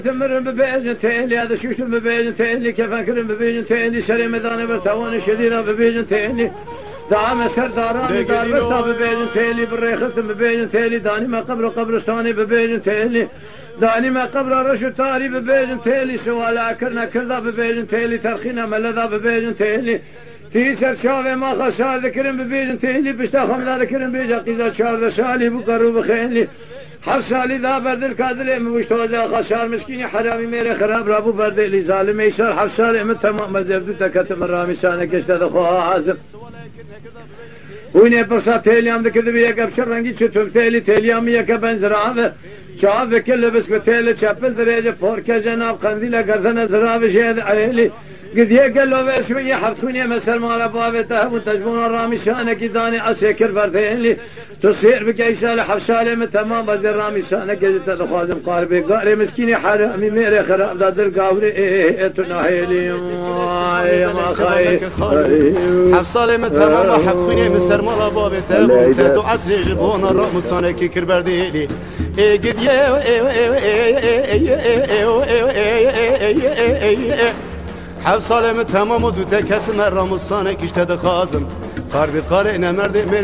تمرن ببيجن تيلي هذا شوشن ببيجن تيلي كيف أكرم ببيجن تيلي شري ميدان برتوان شديدة ببيجن تيلي دعم سرداراني دار برتا ببيجن تيلي بالريخصم ببيجن تيلي داني ما قبرستاني ببيجن تيلي داني ما قبر رشد تاري ببيجن تيلي سوالا كرنا كردا ببيجن تيلي ترخينا ملذا ببيجن تيلي تيسر شافي ما خسار ذكرن ببيجن تيلي بشتا خملا ذكرن بيجا قيزا شار شالي بقرو بخيلي حفصالي ذا برد الكادلي موشتوزا خسار مسكيني حرامي ميري خراب رابو برد اللي ظالم يسار حفصالي من تمام مزبدو تكتم الرامي سانك اشتاد خوها عازم ويني برسا تيليام ذكذب يكا بشرنجي چتوم تيليام يكا بنزرعه شعب كل بس بتيلي شابل دريجة فوركا جناب قنديلا قردنا زراب شهد عيلي قد يقل له بشوية حفتوني مسل مال بابته وتجبون الرامي شانك داني عسيكر بردينلي تصير بكيشال حفشالي من تمام بدر رامي شانك قد تدخوازم قاربي قاري مسكيني حرامي ميري خراب دادر قاوري تناهيلي ما خاي حفصالي من تمام حفتوني مسل مال بابته وتدو عسلي جبون الرامي شانك كر بردينلي قد حفصالي من تمام ودو تكت مرة مصانك اشتد خازم قاربي خالي نمرد